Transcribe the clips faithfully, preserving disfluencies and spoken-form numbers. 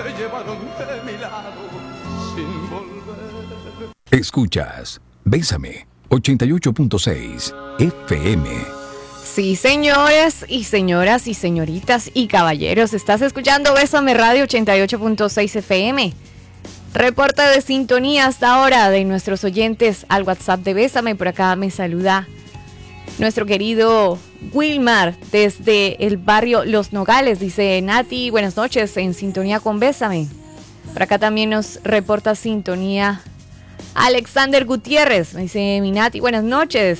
se llevaron de mi lado sin volver. Escuchas Bésame ochenta y ocho punto seis F M. Sí, señores y señoras y señoritas y caballeros, estás escuchando Bésame Radio ochenta y ocho punto seis F M. Reporte de sintonía hasta ahora de nuestros oyentes al WhatsApp de Bésame. Por acá me saluda nuestro querido Wilmar desde el barrio Los Nogales. Dice: Nati, buenas noches, en sintonía con Bésame. Por acá también nos reporta sintonía Alexander Gutiérrez. Me dice: mi Nati, buenas noches.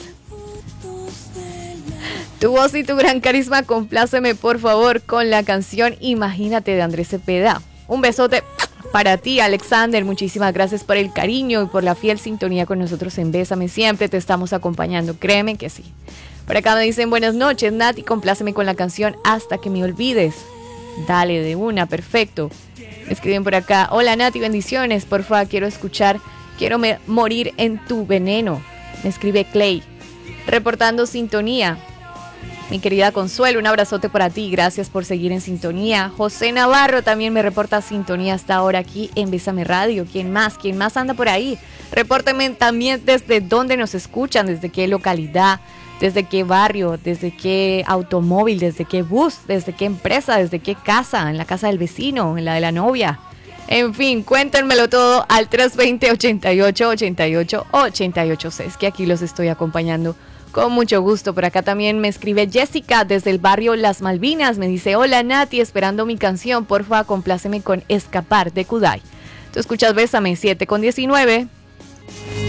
Tu voz y tu gran carisma, compláceme por favor con la canción Imagínate de Andrés Cepeda. Un besote para ti, Alexander. Muchísimas gracias por el cariño y por la fiel sintonía con nosotros en Bésame. Siempre te estamos acompañando, créeme que sí. Por acá me dicen: buenas noches, Nati, compláceme con la canción Hasta que me olvides. Dale, de una, perfecto. Me escriben por acá: hola Nati, bendiciones, porfa, quiero escuchar Quiero me- morir en tu veneno. Me escribe Clay, reportando sintonía. Mi querida Consuelo, un abrazote para ti, gracias por seguir en sintonía. José Navarro también me reporta sintonía hasta ahora aquí en Bésame Radio. ¿Quién más? ¿Quién más anda por ahí? Repórtenme también desde dónde nos escuchan, desde qué localidad, desde qué barrio, desde qué automóvil, desde qué bus, desde qué empresa, desde qué casa, en la casa del vecino, en la de la novia. En fin, cuéntenmelo todo al tres dos cero, ochenta y ocho, ochenta y ocho, ochenta y ocho seis, que aquí los estoy acompañando con mucho gusto. Por acá también me escribe Jessica desde el barrio Las Malvinas. Me dice: hola Nati, esperando mi canción, porfa, compláceme con Escapar de Kudai. Tú escuchas Bésame, siete con diecinueve.